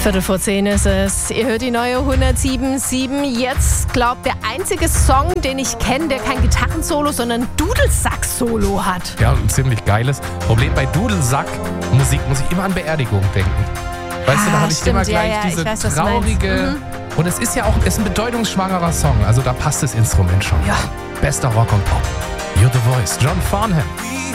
10:15 ist es. Ihr hört die neue 107.7. Jetzt, glaubt der einzige Song, den ich kenne, der kein Gitarrensolo, sondern Dudelsack-Solo hat. Ja, ein ziemlich geiles. Problem bei Dudelsack-Musik muss ich immer an Beerdigung denken. Weißt du, da habe ich stimmt, immer gleich ja, diese ich weiß, was du traurige... Und es ist ja auch ein bedeutungsschwangerer Song. Also da passt das Instrument schon. Ja. Bester Rock und Pop. You're the Voice. John Farnham.